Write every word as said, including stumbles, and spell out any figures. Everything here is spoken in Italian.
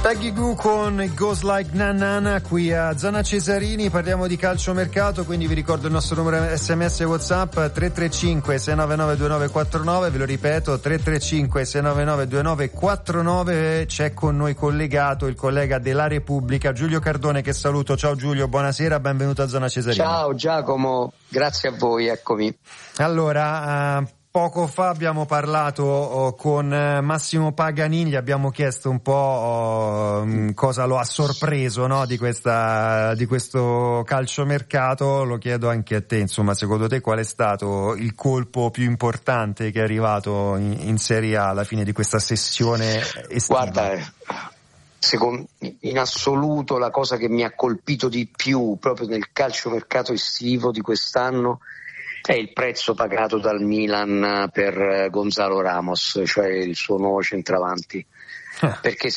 Peggy Goo con It Goes Like Na Na Na qui a Zona Cesarini. Parliamo di calciomercato, quindi vi ricordo il nostro numero sms e WhatsApp tre tre cinque sei nove nove due nove quattro nove, ve lo ripeto tre tre cinque sei nove nove due nove quattro nove. C'è con noi collegato il collega della Repubblica Giulio Cardone, che saluto. Ciao Giulio, buonasera, benvenuto a Zona Cesarini. Ciao Giacomo, grazie a voi, eccomi. Allora, uh, poco fa abbiamo parlato oh, con Massimo Paganini, gli abbiamo chiesto un po' oh, cosa lo ha sorpreso, no, di questa di questo calciomercato. Lo chiedo anche a te, insomma, secondo te qual è stato il colpo più importante che è arrivato in, in Serie A alla fine di questa sessione estiva? Guarda, secondo, in assoluto la cosa che mi ha colpito di più proprio nel calciomercato estivo di quest'anno è il prezzo pagato dal Milan per Gonzalo Ramos, cioè il suo nuovo centravanti, perché